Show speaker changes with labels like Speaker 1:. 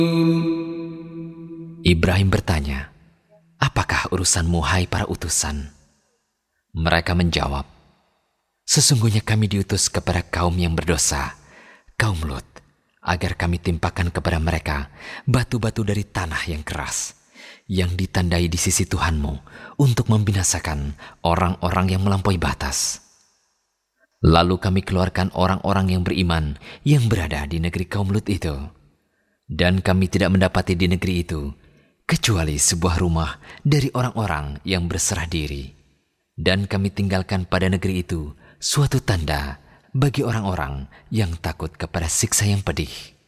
Speaker 1: Ibrahim bertanya, "Apakah urusanmu, hai para utusan?" Mereka menjawab, "Sesungguhnya kami diutus kepada kaum yang berdosa, kaum Lut, agar kami timpakan kepada mereka batu-batu dari tanah yang keras, yang ditandai di sisi Tuhanmu untuk membinasakan orang-orang yang melampaui batas. Lalu kami keluarkan orang-orang yang beriman yang berada di negeri kaum Lut itu. Dan kami tidak mendapati di negeri itu kecuali sebuah rumah dari orang-orang yang berserah diri. Dan kami tinggalkan pada negeri itu suatu tanda bagi orang-orang yang takut kepada siksa yang pedih."